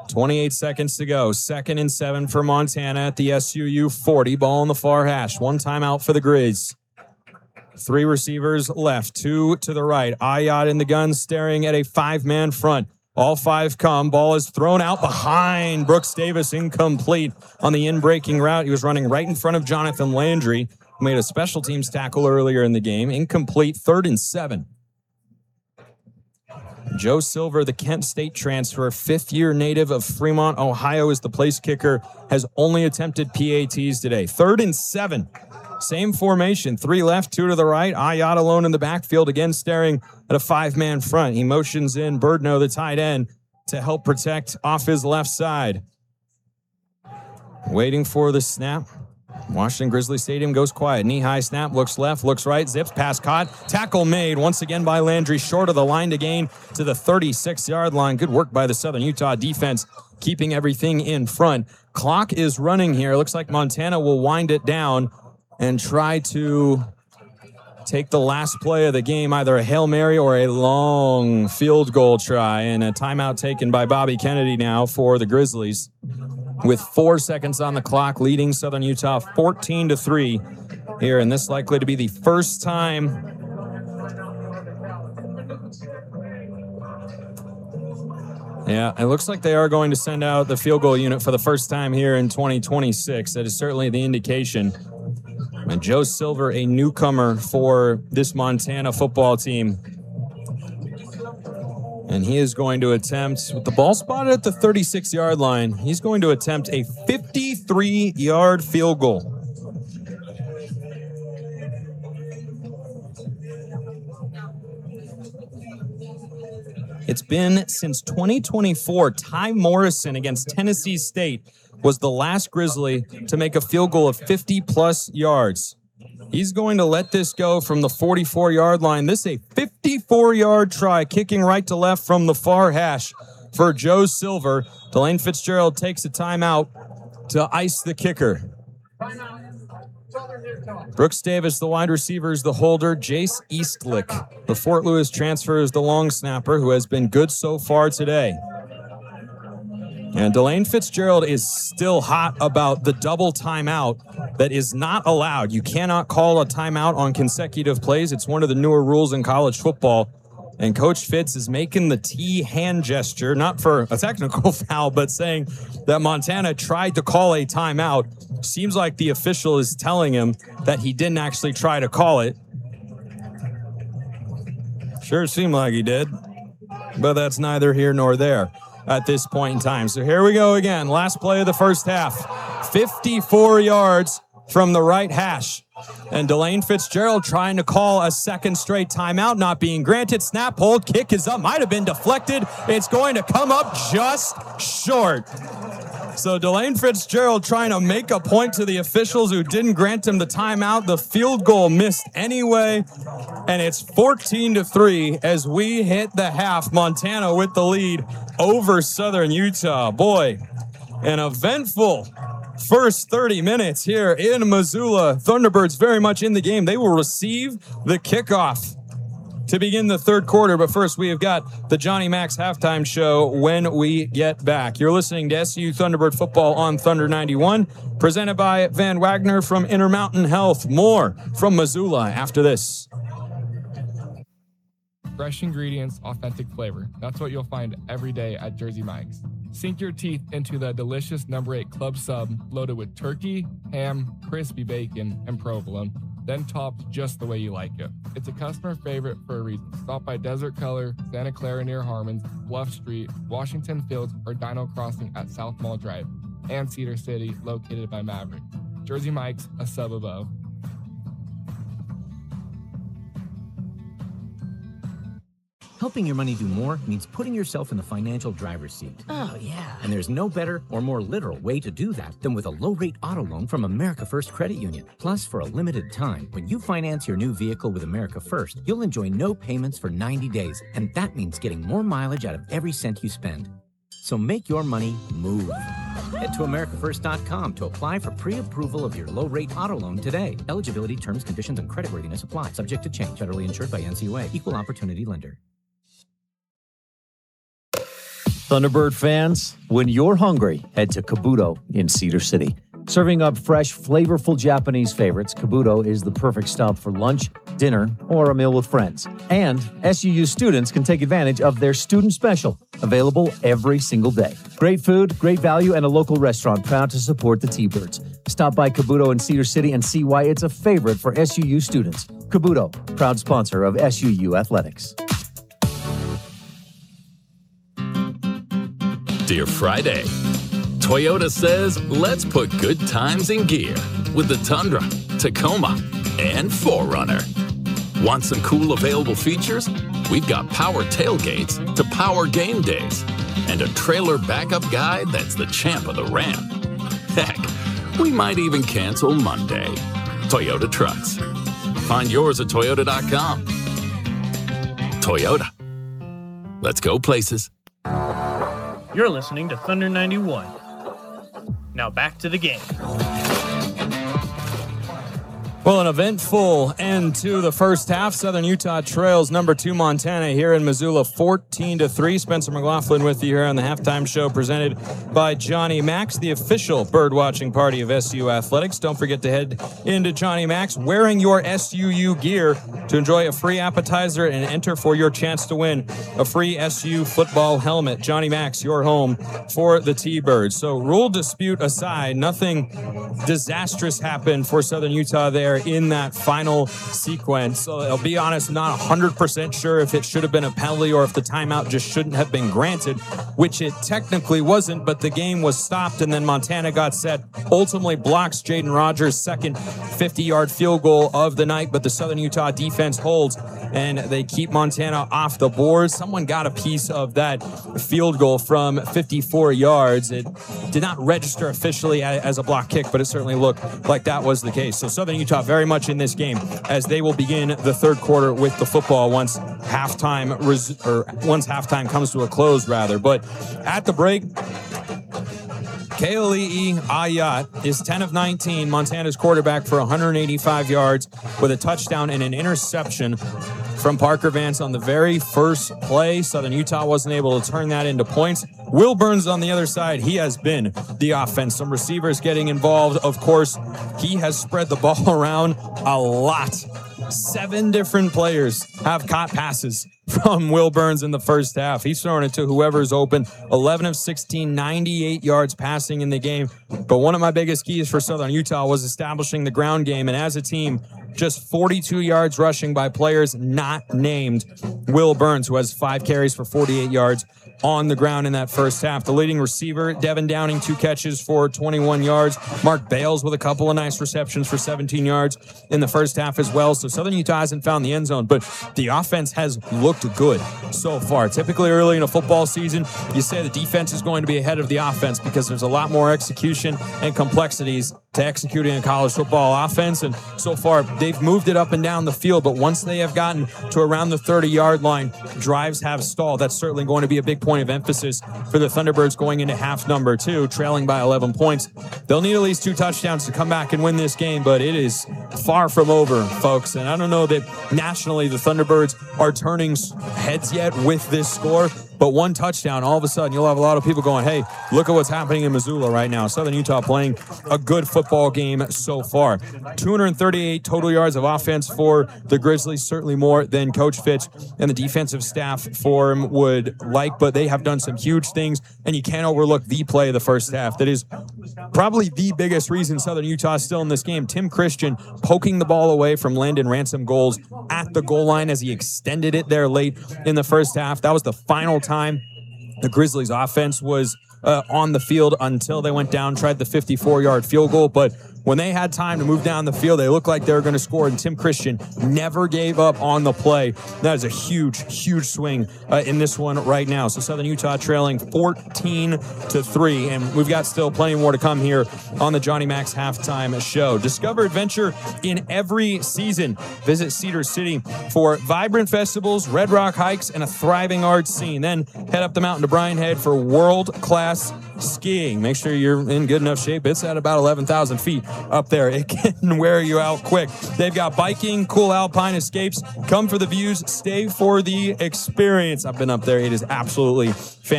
28 seconds to go. 2nd and 7 for Montana at the SUU 40. Ball on the far hash. 1 timeout for the Grizz. 3 receivers left, 2 to the right. Ayat in the gun, staring at a 5-man front. All 5 come. Ball is thrown out behind Brooks Davis, incomplete on the in-breaking route. He was running right in front of Jonathan Landry, who made a special teams tackle earlier in the game. Incomplete, 3rd and 7. Joe Silver, the Kent State transfer, 5th-year native of Fremont, Ohio, is the place kicker, has only attempted PATs today. 3rd and 7. Same formation, 3 left, 2 to the right. Ayat alone in the backfield, again staring at a 5-man front. He motions in Birdno, the tight end, to help protect off his left side. Waiting for the snap. Washington Grizzly Stadium goes quiet. Knee-high snap, looks left, looks right, zips, pass caught. Tackle made once again by Landry, short of the line to gain to the 36-yard line. Good work by the Southern Utah defense, keeping everything in front. Clock is running here. Looks like Montana will wind it down and try to take the last play of the game, either a Hail Mary or a long field goal try. And a timeout taken by Bobby Kennedy now for the Grizzlies, with 4 seconds on the clock, leading Southern Utah 14-3 here. And this likely to be the first time it looks like they are going to send out the field goal unit for the first time here in 2026. That is certainly the indication. And Joe Silver, a newcomer for this Montana football team. And he is going to attempt, with the ball spotted at the 36-yard line, he's going to attempt a 53-yard field goal. It's been since 2024. Ty Morrison against Tennessee State was the last Grizzly to make a field goal of 50-plus yards. He's going to let this go from the 44-yard line. This is a 54-yard try, kicking right to left from the far hash for Joe Silver. Delane Fitzgerald takes a timeout to ice the kicker. Brooks Davis, the wide receiver, is the holder. Jace Eastlick, the Fort Lewis transfer, is the long snapper, who has been good so far today. And Delane Fitzgerald is still hot about the double timeout that is not allowed. You cannot call a timeout on consecutive plays. It's one of the newer rules in college football. And Coach Fitz is making the T hand gesture, not for a technical foul, but saying that Montana tried to call a timeout. Seems like the official is telling him that he didn't actually try to call it. Sure seemed like he did, but that's neither here nor there at this point in time. So here we go again. Last play of the first half. 54 yards from the right hash. And Delane Fitzgerald trying to call a second straight timeout, not being granted. Snap, hold, kick is up. Might have been deflected. It's going to come up just short. So Delane Fitzgerald trying to make a point to the officials who didn't grant him the timeout. The field goal missed anyway. And it's 14-3 as we hit the half. Montana with the lead over Southern Utah. Boy, an eventful first 30 minutes here in Missoula. Thunderbirds very much in the game. They will receive the kickoff to begin the third quarter. But first, we have got the Johnny Max halftime show when we get back. You're listening to SU Thunderbird football on Thunder 91, presented by Van Wagner from Intermountain Health. More from Missoula after this. Fresh ingredients, authentic flavor. That's what you'll find every day at Jersey Mike's. Sink your teeth into the delicious number 8 club sub loaded with turkey, ham, crispy bacon, and provolone, then topped just the way you like it. It's a customer favorite for a reason. Stop by Desert Color, Santa Clara near Harmons, Bluff Street, Washington Fields, or Dino Crossing at South Mall Drive, and Cedar City, located by Maverick. Jersey Mike's, a sub above. Helping your money do more means putting yourself in the financial driver's seat. Oh, yeah. And there's no better or more literal way to do that than with a low-rate auto loan from America First Credit Union. Plus, for a limited time, when you finance your new vehicle with America First, you'll enjoy no payments for 90 days. And that means getting more mileage out of every cent you spend. So make your money move. Head to AmericaFirst.com to apply for pre-approval of your low-rate auto loan today. Eligibility, terms, conditions, and creditworthiness apply. Subject to change. Federally insured by NCUA. Equal opportunity lender. Thunderbird fans, when you're hungry, head to Kabuto in Cedar City. Serving up fresh, flavorful Japanese favorites, Kabuto is the perfect stop for lunch, dinner, or a meal with friends. And SUU students can take advantage of their student special, available every single day. Great food, great value, and a local restaurant proud to support the T-Birds. Stop by Kabuto in Cedar City and see why it's a favorite for SUU students. Kabuto, proud sponsor of SUU Athletics. Dear Friday, Toyota says let's put good times in gear with the Tundra, Tacoma, and 4Runner. Want some cool available features? We've got power tailgates to power game days and a trailer backup guide that's the champ of the ramp. Heck, we might even cancel Monday. Toyota Trucks. Find yours at toyota.com. Toyota. Let's go places. You're listening to Thunder 91. Now back to the game. Well, an eventful end to the first half. Southern Utah trails number 2 Montana here in Missoula 14-3. Spencer McLaughlin with you here on the halftime show presented by Johnny Max, the official bird watching party of SU Athletics. Don't forget to head into Johnny Max wearing your SUU gear to enjoy a free appetizer and enter for your chance to win a free SU football helmet. Johnny Max, your home for the T-Birds. So rule dispute aside, nothing disastrous happened for Southern Utah there in that final sequence. So I'll be honest, not 100% sure if it should have been a penalty or if the timeout just shouldn't have been granted, which it technically wasn't, but the game was stopped and then Montana got set, ultimately blocks Jaden Rogers' second 50-yard field goal of the night, but the Southern Utah defense holds and they keep Montana off the board. Someone got a piece of that field goal from 54 yards. It did not register officially as a block kick, but it certainly looked like that was the case. So Southern Utah very much in this game as they will begin the third quarter with the football once halftime comes to a close, rather. But at the break, Keali'i Ayat is 10 of 19, Montana's quarterback, for 185 yards with a touchdown and an interception from Parker Vance on the very first play. Southern Utah wasn't able to turn that into points. Will Burns on the other side, he has been the offense. Some receivers getting involved. Of course, he has spread the ball around a lot. 7 different players have caught passes from Will Burns in the first half. He's throwing it to whoever's open. 11 of 16, 98 yards passing in the game. But one of my biggest keys for Southern Utah was establishing the ground game. And as a team, just 42 yards rushing by players not named Will Burns, who has 5 carries for 48 yards on the ground in that first half. The leading receiver, Devin Downing, 2 catches for 21 yards. Mark Bales with a couple of nice receptions for 17 yards in the first half as well. So Southern Utah hasn't found the end zone, but the offense has looked good so far. Typically early in a football season, you say the defense is going to be ahead of the offense because there's a lot more execution and complexities to executing a college football offense. And so far, they've moved it up and down the field, but once they have gotten to around the 30-yard line, drives have stalled. That's certainly going to be a big point of emphasis for the Thunderbirds going into half number 2, trailing by 11 points. They'll need at least 2 touchdowns to come back and win this game, but it is far from over, folks. And I don't know that nationally the Thunderbirds are turning heads yet with this score, but 1 touchdown, all of a sudden you'll have a lot of people going, hey, look at what's happening in Missoula right now. Southern Utah playing a good football game so far. 238 total yards of offense for the Grizzlies, certainly more than Coach Fitch and the defensive staff for him would like, but they have done some huge things, and you can't overlook the play of the first half. That is probably the biggest reason Southern Utah is still in this game. Tim Christian poking the ball away from Landon Ransom goals at the goal line as he extended it there late in the first half. That was the final time the Grizzlies offense was on the field until they went down, tried the 54-yard field goal. But when they had time to move down the field, they looked like they were going to score, and Tim Christian never gave up on the play. That is a huge, huge swing in this one right now. So Southern Utah trailing 14-3, and we've got still plenty more to come here on the Johnny Max halftime show. Discover adventure in every season. Visit Cedar City for vibrant festivals, Red Rock hikes, and a thriving arts scene. Then head up the mountain to Bryan Head for world-class skiing. Make sure you're in good enough shape. It's at about 11,000 feet up there. It can wear you out quick. They've got biking, cool alpine escapes. Come for the views, stay for the experience. I've been up there. It is absolutely fantastic.